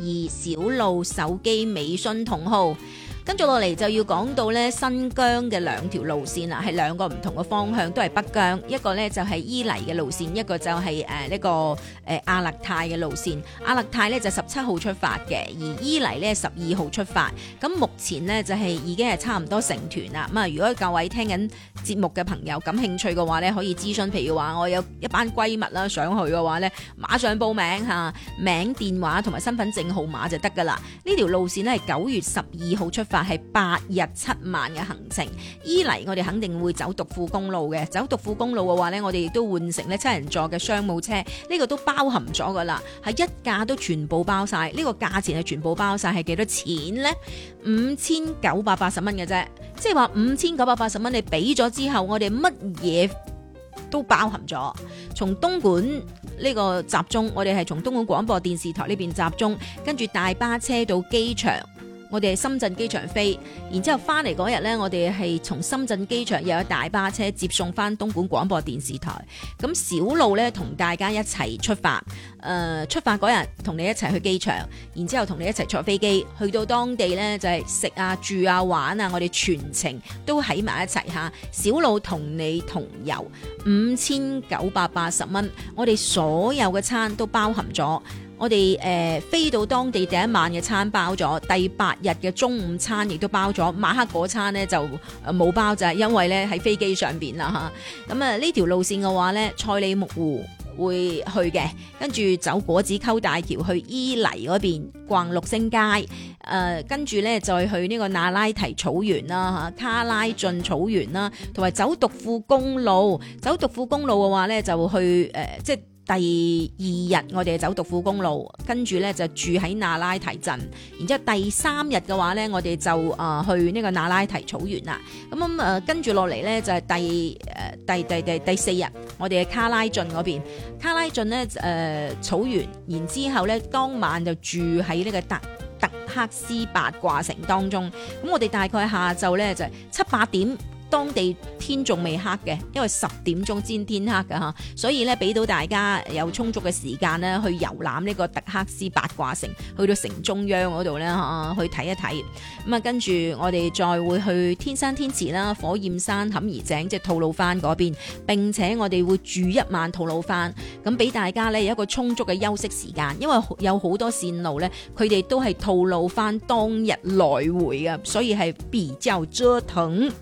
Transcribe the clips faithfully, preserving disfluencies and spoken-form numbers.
二小路手機微信同號。跟住落嚟就要講到咧新疆嘅兩條路線啦，係兩個唔同嘅方向，都係北疆。一個咧就係伊犁嘅路線，一個就係誒呢個誒阿勒泰嘅路線。阿勒泰咧就十七號出發嘅，而伊犁咧十二號出發。咁目前呢，就係已經係差唔多成團啦。咁啊，如果各位聽緊節目嘅朋友感興趣嘅話咧，可以諮詢。譬如話我有一班閨蜜啦想去嘅話咧，馬上報名嚇，名電話同埋身份證號碼就得㗎啦。呢條路線咧係九月十二號出發，係八日七晚嘅行程。伊犁我哋肯定會走獨庫公路嘅，走獨庫公路嘅話呢，我哋亦都換成咧七人座嘅商務車，呢、這個都包含咗噶啦，係一價都全部包晒。呢、這個價錢係全部包晒，係幾多錢呢？五千九百八十蚊嘅啫，即係話五千九百八十蚊你俾咗之後，我哋乜嘢都包含咗。從東莞呢個集中，我哋係從東莞廣播電視台呢邊集中，跟住大巴車到機場。我哋係深圳機場飛，然之後翻嚟嗰日呢，我哋係從深圳機場又有大巴車接送翻東莞廣播電視台。咁小路呢，同大家一齊出發，誒、呃、出發嗰日同你一齊去機場，然之後同你一齊坐飛機去到當地呢，就係、是、食啊住啊玩啊，我哋全程都喺埋一齊嚇。小路同你同遊，五千九百八十蚊，我哋所有嘅餐都包含咗。我哋誒、呃、飛到當地第一晚嘅餐包咗，第八日嘅中午餐亦都包咗，晚黑嗰餐呢就冇包，就係因為咧喺飛機上邊啦嚇。咁啊呢條路線嘅話咧，賽里木湖會去嘅，跟住走果子溝大橋去伊犁嗰邊逛六星街，誒跟住咧再去呢個那拉提草原啦嚇，卡拉峻草原啦，同埋走獨庫公路。走獨庫公路嘅話咧，就去誒、呃、即係。第二日我哋走獨庫公路，跟住咧就住喺那拉提鎮，然之後第三日嘅話咧，我哋就啊、呃、去呢個那拉提草原啦。咁咁誒跟住落嚟咧就係、是、第誒、呃、第第第第四日，我哋喺卡拉峻嗰邊，卡拉峻咧誒草原，然之後咧當晚就住喺呢個特特克斯八卦城當中。咁我哋大概下晝咧就係七八點。當地天仲未黑嘅，因為十點鐘先天黑㗎吓，所以咧俾到大家有充足嘅時間咧去遊覽呢個特克斯八卦城，去到城中央嗰度咧吓去睇一睇。咁啊，跟住我哋再會去天山天池啦、火焰山、坎兒井即係吐魯番嗰邊，並且我哋會住一晚吐魯番，咁俾大家咧有一個充足嘅休息時間，因為有好多線路咧，佢哋都係吐魯番當日來回嘅，所以係比較折騰。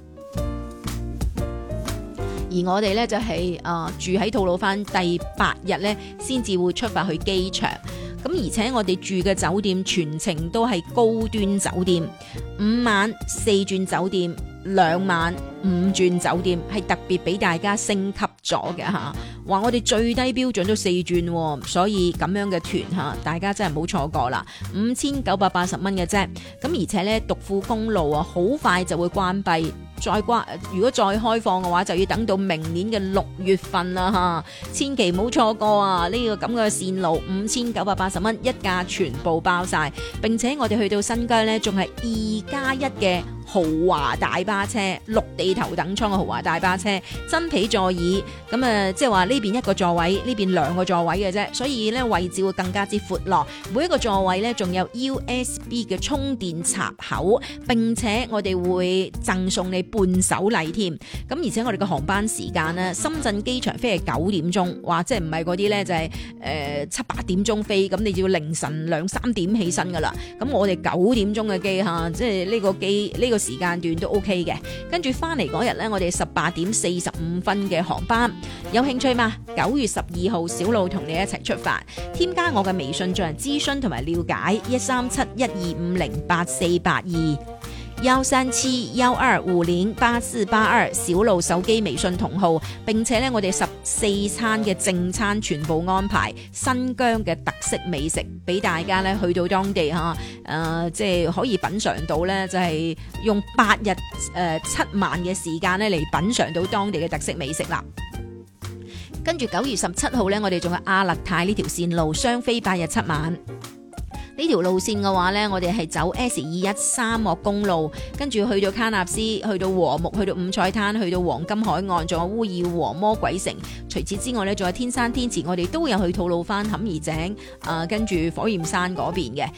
而我哋咧就係、是、啊、呃、住喺吐魯番第八日咧，先至會出發去機場。咁而且我哋住嘅酒店全程都係高端酒店，五晚四轉酒店，兩晚五轉酒店，係特別俾大家升級咗嘅嚇。話我哋最低標準都四轉，所以咁樣嘅團嚇，大家真係唔好錯過啦。五千九百八十蚊嘅啫。咁而且咧，獨庫公路啊，好快就會關閉。再關，如果再開放嘅話，就要等到明年嘅六月份啦嚇，千祈唔好錯過啊！呢、這個咁嘅線路，五千九百八十蚊一架，全部包晒。並且我哋去到新疆呢，仲係二加一嘅豪華大巴車，陸地頭等艙嘅豪華大巴車，真皮座椅，咁啊，即係話呢邊一個座位，呢邊兩個座位嘅啫，所以呢位置會更加之闊落。每一個座位呢，仲有 U S B 嘅充電插口，並且我哋會贈送你伴手禮添。咁而且我哋嘅航班時間呢，深圳機場飛係九點鐘，哇！即係唔係嗰啲呢，就係誒七八點鐘飛，咁你就要凌晨兩三點起身噶啦。咁我哋九點鐘嘅機嚇，即係呢個機呢個時間段都 OK 嘅。跟住翻嚟嗰日呢，我哋十八點四十五分嘅航班，有興趣嗎？九月十二號小路同你一齊出發，添加我嘅微信進行諮詢同埋了解，一三七一二五零八四八二。幺三七幺二五零八四八二小路手機微信同號，並且咧我哋十四餐嘅正餐全部安排，新疆嘅特色美食俾大家咧去到當地吓，誒、呃、即係可以品嘗到咧，就係、是、用八日誒、呃、七晚嘅時間咧嚟品嘗到當地嘅特色美食啦。跟住九月十七號咧，我哋仲有阿勒泰呢條線路雙飛八日七晚。呢條路線嘅話呢，我哋係走 S 二一沙漠公路，跟住去到卡納斯，去到和木，去到五彩灘，去到黃金海岸，仲有烏爾和魔鬼城。除此之外呢，仲有天山天池，我哋都有去吐魯番、坎兒井，啊、呃，跟住火焰山嗰邊嘅。